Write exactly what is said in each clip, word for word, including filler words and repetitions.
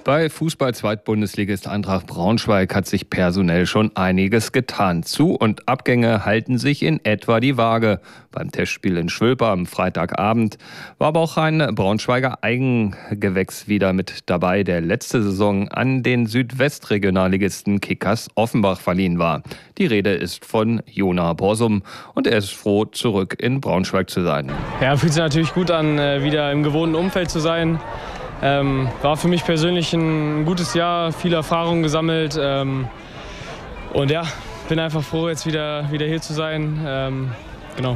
Bei Fußball-Zweitbundesligist Eintracht Braunschweig hat sich personell schon einiges getan. Zu- und Abgänge halten sich in etwa die Waage. Beim Testspiel in Schwülper am Freitagabend war aber auch ein Braunschweiger Eigengewächs wieder mit dabei, der letzte Saison an den Südwestregionalligisten Kickers Offenbach verliehen war. Die Rede ist von Jona Borsum und er ist froh, zurück in Braunschweig zu sein. Ja, fühlt sich natürlich gut an, wieder im gewohnten Umfeld zu sein. Ähm, war für mich persönlich ein gutes Jahr, viel Erfahrung gesammelt ähm, und ja, bin einfach froh, jetzt wieder, wieder hier zu sein. Ähm, genau.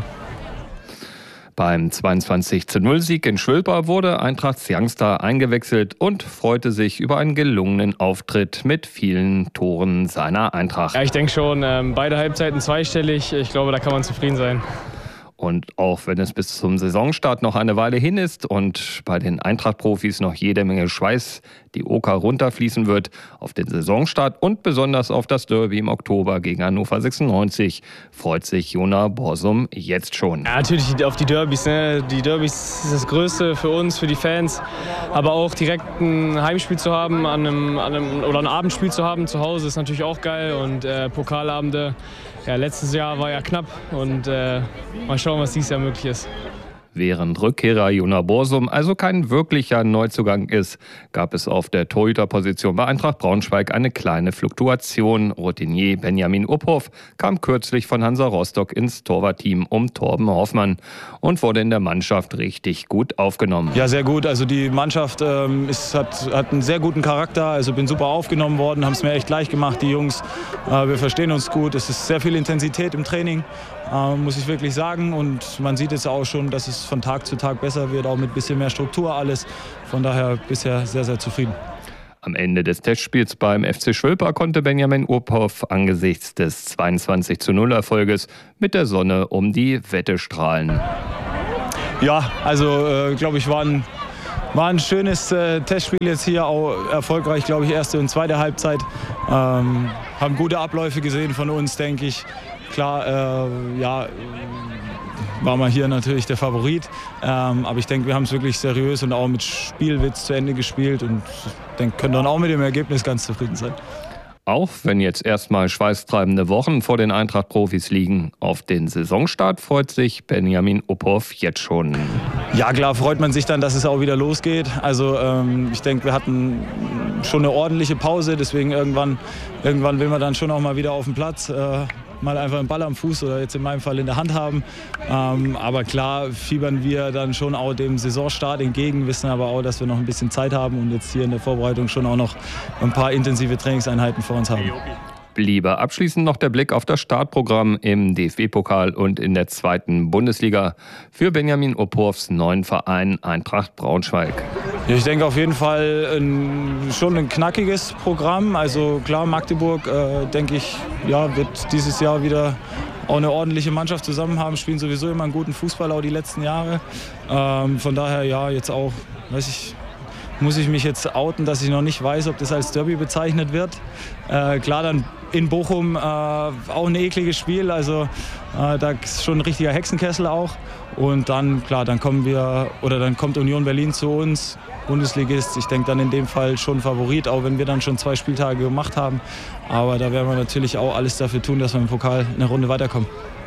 Beim zweiundzwanzig zu null Sieg in Schwülper wurde Eintrachts Youngster eingewechselt und freute sich über einen gelungenen Auftritt mit vielen Toren seiner Eintracht. Ja, ich denke schon, ähm, beide Halbzeiten zweistellig, ich glaube, da kann man zufrieden sein. Und auch wenn es bis zum Saisonstart noch eine Weile hin ist und bei den Eintracht-Profis noch jede Menge Schweiß die Oker runterfließen wird, auf den Saisonstart und besonders auf das Derby im Oktober gegen Hannover sechsundneunzig freut sich Jona Borsum jetzt schon. Ja, natürlich auf die Derbys. Ne? Die Derbys ist das Größte für uns, für die Fans. Aber auch direkt ein Heimspiel zu haben an einem, an einem, oder ein Abendspiel zu haben zu Hause ist natürlich auch geil. Und äh, Pokalabende, ja, letztes Jahr war ja knapp und äh, mal schauen, was dieses Jahr möglich ist. Während Rückkehrer Jona Borsum also kein wirklicher Neuzugang ist, gab es auf der Torhüterposition bei Eintracht Braunschweig eine kleine Fluktuation. Routinier Benjamin Uphoff kam kürzlich von Hansa Rostock ins Torwartteam um Torben Hoffmann und wurde in der Mannschaft richtig gut aufgenommen. Ja, sehr gut. Also die Mannschaft ähm, ist, hat, hat einen sehr guten Charakter. Also bin super aufgenommen worden, haben es mir echt leicht gemacht, die Jungs. Äh, wir verstehen uns gut. Es ist sehr viel Intensität im Training, äh, muss ich wirklich sagen. Und man sieht jetzt auch schon, dass es von Tag zu Tag besser wird, auch mit ein bisschen mehr Struktur alles. Von daher bisher sehr, sehr zufrieden. Am Ende des Testspiels beim F C Schwülper konnte Benjamin Uphoff angesichts des zweiundzwanzig zu null Erfolges mit der Sonne um die Wette strahlen. Ja, also äh, glaube ich, war ein, war ein schönes äh, Testspiel jetzt hier, auch erfolgreich, glaube ich, erste und zweite Halbzeit. Ähm, haben gute Abläufe gesehen von uns, denke ich. Klar, äh, ja, war mal hier natürlich der Favorit. Ähm, aber ich denke, wir haben es wirklich seriös und auch mit Spielwitz zu Ende gespielt und denke, können dann auch mit dem Ergebnis ganz zufrieden sein. Auch wenn jetzt erstmal schweißtreibende Wochen vor den Eintracht-Profis liegen, auf den Saisonstart freut sich Benjamin Uphoff jetzt schon. Ja, klar freut man sich dann, dass es auch wieder losgeht. Also ähm, ich denke, wir hatten schon eine ordentliche Pause, deswegen irgendwann, irgendwann will man dann schon auch mal wieder auf den Platz. Äh, mal einfach einen Ball am Fuß oder jetzt in meinem Fall in der Hand haben. Ähm, aber klar fiebern wir dann schon auch dem Saisonstart entgegen, wissen aber auch, dass wir noch ein bisschen Zeit haben und jetzt hier in der Vorbereitung schon auch noch ein paar intensive Trainingseinheiten vor uns haben. Bliebe abschließend noch der Blick auf das Startprogramm im D F B-Pokal und in der zweiten Bundesliga für Benjamin Uphoffs neuen Verein Eintracht Braunschweig. Ich denke auf jeden Fall ein, schon ein knackiges Programm. Also klar, Magdeburg, äh, denke ich, ja, wird dieses Jahr wieder auch eine ordentliche Mannschaft zusammen haben, spielen sowieso immer einen guten Fußball, auch die letzten Jahre. Ähm, von daher, ja, jetzt auch, weiß ich, muss ich mich jetzt outen, dass ich noch nicht weiß, ob das als Derby bezeichnet wird. Äh, klar, dann in Bochum äh, auch ein ekliges Spiel, also äh, da ist schon ein richtiger Hexenkessel auch. Und dann, klar, dann kommen wir, oder dann kommt Union Berlin zu uns, Bundesligist. Ich denke dann in dem Fall schon Favorit, auch wenn wir dann schon zwei Spieltage gemacht haben. Aber da werden wir natürlich auch alles dafür tun, dass wir im Pokal eine Runde weiterkommen.